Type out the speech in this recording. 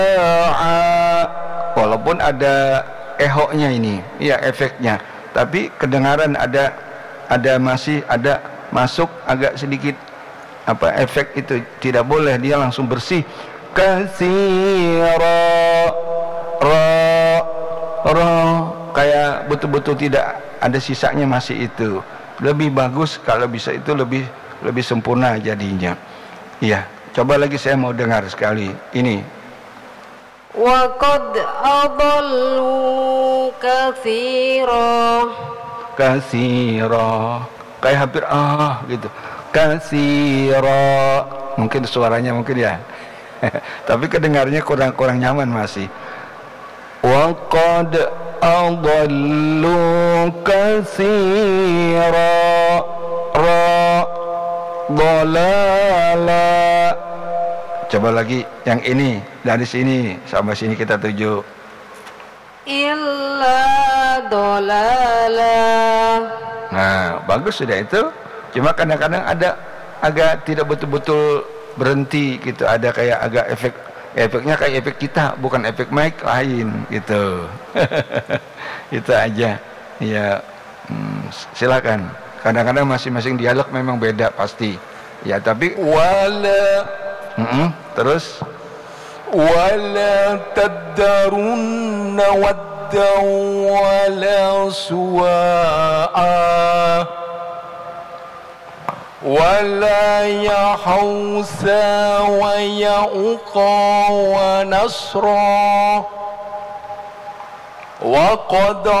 Walaupun ada ehoknya ini, ya efeknya, tapi kedengaran ada masih ada masuk agak sedikit apa efek itu, tidak boleh, dia langsung bersih. Katsira, ra kayak betul-betul tidak ada sisanya, masih itu lebih bagus. Kalau bisa itu lebih sempurna jadinya. Iya, coba lagi, saya mau dengar sekali ini. Wa qad adallu katsira, kayak hampir gitu. Katsira, mungkin suaranya mungkin ya tapi kedengarnya kurang nyaman masih. Wa qad adallu katsira, dalala. Coba lagi yang ini, dari sini sampai sini kita tuju. Illa dalala. Nah, bagus sudah itu. Cuma kadang-kadang ada agak tidak betul-betul berhenti gitu, ada kayak agak efeknya kayak efek kita, bukan efek mic lain gitu. Itu aja. Ya, silakan. Kadang-kadang masing-masing dialog memang beda pasti. Ya, tapi wala terus wala tadarunna wadda wala suwa'a wala yahausa wa ya'uqa wa nasra wa qad